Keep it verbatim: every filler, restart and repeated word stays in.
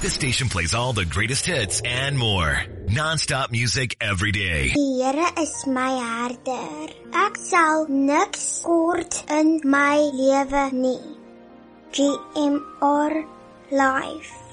This station plays all the greatest hits and more. Non-stop music every day. Die Here is my herder. Ek sal niks kort in my lewe nie. G M R Life.